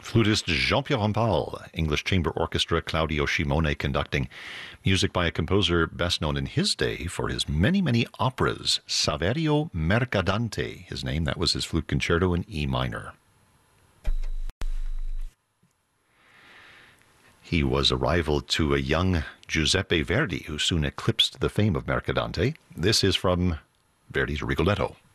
Flutist Jean-Pierre Rampal, English Chamber Orchestra, Claudio Scimone conducting. Music by a composer best known in his day for his many, many operas. Saverio Mercadante, his name, that was his flute concerto in E minor. He was a rival to a young Giuseppe Verdi, who soon eclipsed the fame of Mercadante. This is from Verdi's Rigoletto.